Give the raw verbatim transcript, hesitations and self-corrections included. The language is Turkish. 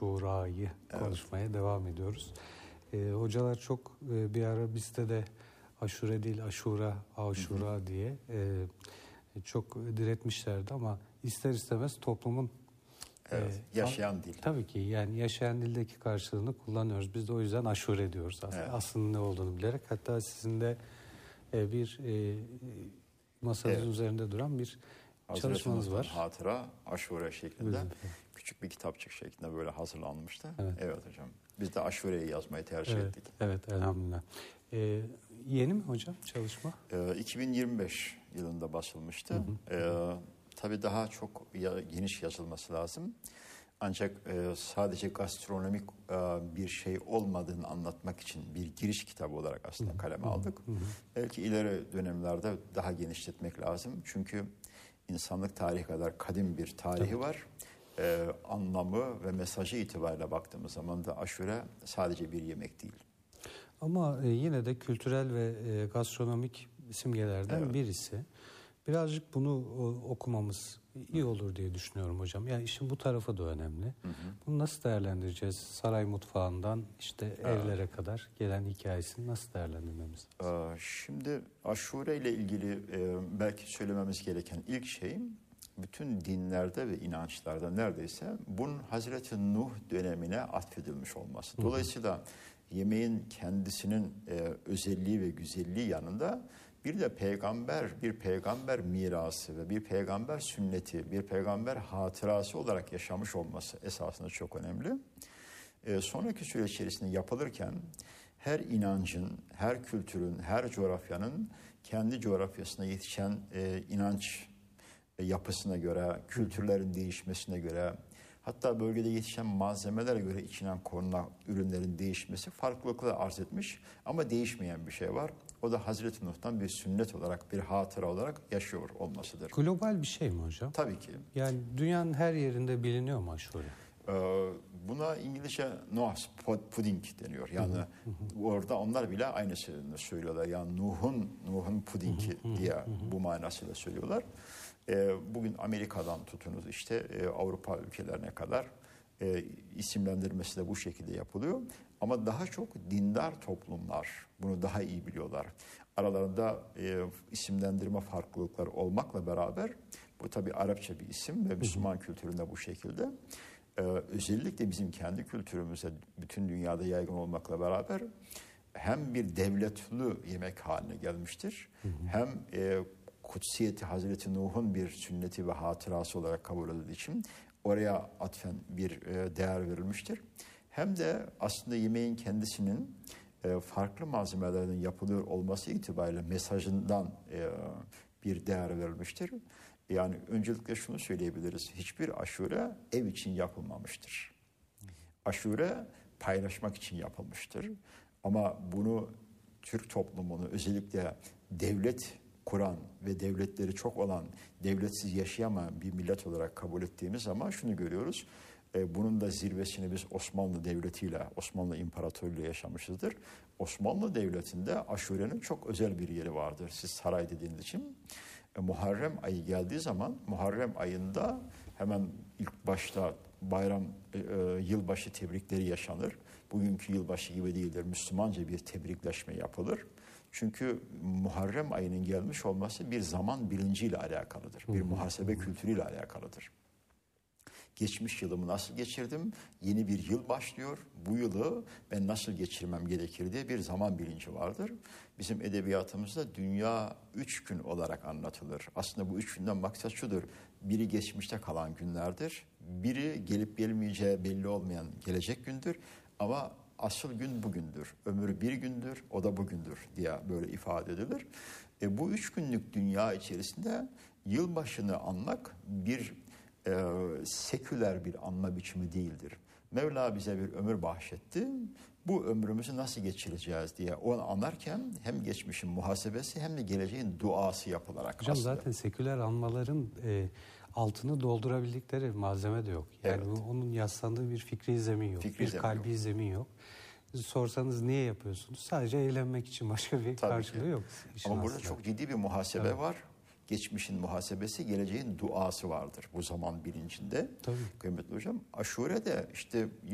Aşura'yı Evet. konuşmaya devam ediyoruz. Ee, hocalar çok e, bir ara bizde de Aşure değil Aşura, Aşura hı hı. diye e, çok diretmişlerdi ama ister istemez toplumun evet, e, yaşayan dil. Tabii ki yani yaşayan dildeki karşılığını kullanıyoruz. Biz de o yüzden Aşure diyoruz aslında. Evet. Aslında ne olduğunu bilerek. Hatta sizin de e, bir e, masanızın evet. üzerinde duran bir Hazreti çalışmanız var. Hatıra Aşure şeklinde. Bizim. Küçük bir kitapçık şeklinde böyle hazırlanmıştı. Evet, evet hocam. Biz de Aşure'yi yazmayı tercih evet, ettik. Evet, elhamdülillah. Ee, yeni mi hocam çalışma? Ee, iki bin yirmi beş yılında basılmıştı. Hı hı. Ee, tabii daha çok ya, geniş yazılması lazım. Ancak e, sadece gastronomik e, bir şey olmadığını anlatmak için bir giriş kitabı olarak aslında kaleme aldık. Hı hı. Belki ileri dönemlerde daha genişletmek lazım. Çünkü insanlık tarihi kadar kadim bir tarihi Tabii. var. Ee, anlamı ve mesajı itibariyle baktığımız zaman da aşure sadece bir yemek değil. Ama e, yine de kültürel ve e, gastronomik simgelerden evet. birisi. Birazcık bunu o, okumamız iyi olur diye düşünüyorum hocam. Yani işin bu tarafı da önemli. Hı hı. Bunu nasıl değerlendireceğiz? Saray mutfağından işte evet. evlere kadar gelen hikayesini nasıl değerlendirmemiz lazım? Ee, şimdi aşure ile ilgili e, belki söylememiz gereken ilk şey, bütün dinlerde ve inançlarda neredeyse bunun Hazreti Nuh dönemine atfedilmiş olması. Dolayısıyla yemeğin kendisinin e, özelliği ve güzelliği yanında bir de peygamber, bir peygamber mirası ve bir peygamber sünneti, bir peygamber hatırası olarak yaşamış olması esasında çok önemli. E, sonraki süreç içerisinde yapılırken her inancın, her kültürün, her coğrafyanın kendi coğrafyasına yetişen e, inanç yapısına göre, kültürlerin değişmesine göre, hatta bölgede yetişen malzemelere göre içinden konulan ürünlerin değişmesi farklılıkla arz etmiş. Ama değişmeyen bir şey var. O da Hazreti Nuh'tan bir sünnet olarak, bir hatıra olarak yaşıyor olmasıdır. Global bir şey mi hocam? Tabii ki. Yani dünyanın her yerinde biliniyor mu aşure? Ee, buna İngilizce Noah's pudding deniyor. Yani hı hı hı. orada onlar bile aynısını söylüyorlar. Yani Nuh'un Nuh'un pudingi hı hı hı. diye bu manasıyla söylüyorlar. Ee, bugün Amerika'dan tutunuz işte e, Avrupa ülkelerine kadar e, isimlendirmesi de bu şekilde yapılıyor. Ama daha çok dindar toplumlar bunu daha iyi biliyorlar. Aralarında e, isimlendirme farklılıkları olmakla beraber bu tabii Arapça bir isim ve Müslüman hı hı. kültüründe bu şekilde. Ee, özellikle bizim kendi kültürümüzde bütün dünyada yaygın olmakla beraber hem bir devletli yemek haline gelmiştir. Hı hı. Hem e, kutsiyeti Hazreti Nuh'un bir sünneti ve hatırası olarak kabul edildiği için oraya atfen bir e, değer verilmiştir. Hem de aslında yemeğin kendisinin e, farklı malzemelerden yapılıyor olması itibariyle mesajından e, bir değer verilmiştir. Yani öncelikle şunu söyleyebiliriz. Hiçbir aşure ev için yapılmamıştır. Aşure paylaşmak için yapılmıştır. Ama bunu Türk toplumunu özellikle devlet kuran ve devletleri çok olan, devletsiz yaşayamayan bir millet olarak kabul ettiğimiz zaman şunu görüyoruz. E, bunun da zirvesini biz Osmanlı Devleti'yle, Osmanlı İmparatorluğu'yla yaşamışızdır. Osmanlı Devleti'nde aşurenin çok özel bir yeri vardır. Siz saray dediğiniz için. E, Muharrem ayı geldiği zaman Muharrem ayında hemen ilk başta bayram, e, e, yılbaşı tebrikleri yaşanır. Bugünkü yılbaşı gibi değildir. Müslümanca bir tebrikleşme yapılır. Çünkü Muharrem ayının gelmiş olması bir zaman bilinciyle alakalıdır. Bir muhasebe kültürüyle alakalıdır. Geçmiş yılımı nasıl geçirdim? Yeni bir yıl başlıyor. Bu yılı ben nasıl geçirmem gerekir diye bir zaman bilinci vardır. Bizim edebiyatımızda dünya üç gün olarak anlatılır. Aslında bu üç günden maksat şudur. Biri geçmişte kalan günlerdir. Biri gelip gelmeyeceği belli olmayan gelecek gündür. Ama asıl gün bugündür. Ömür bir gündür, o da bugündür diye böyle ifade edilir. E, bu üç günlük dünya içerisinde yılbaşını anmak bir e, seküler bir anma biçimi değildir. Mevla bize bir ömür bahşetti. Bu ömrümüzü nasıl geçireceğiz diye onu anlarken hem geçmişin muhasebesi hem de geleceğin duası yapılarak. Hocam aslında. Zaten seküler anmaların e, altını doldurabildikleri malzeme de yok. Yani Evet. bu, onun yaslandığı bir fikri zemin yok. Fikri bir zemin kalbi yok. zemin yok. Sorsanız niye yapıyorsunuz? Sadece eğlenmek için, başka bir Tabii karşılığı ki. yok. Ama burada aslında. çok ciddi bir muhasebe Evet. var. Geçmişin muhasebesi, geleceğin duası vardır bu zaman bilincinde. Tabii. Kıymetli hocam, aşure de işte